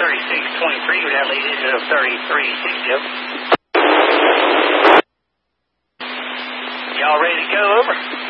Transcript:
3623, that leads into 3360. Y'all ready to go? Over.